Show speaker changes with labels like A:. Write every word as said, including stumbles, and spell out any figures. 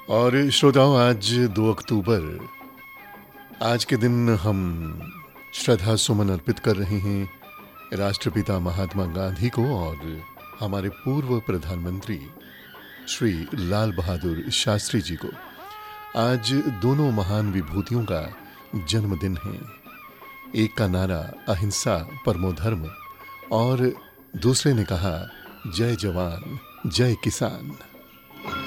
A: और श्रोताओं, आज दो अक्टूबर, आज के दिन हम श्रद्धा सुमन अर्पित कर रहे हैं राष्ट्रपिता महात्मा गांधी को और हमारे पूर्व प्रधानमंत्री श्री लाल बहादुर शास्त्री जी को। आज दोनों महान विभूतियों का जन्मदिन है। एक का नारा अहिंसा परमो धर्म और दूसरे ने कहा जय जवान जय किसान।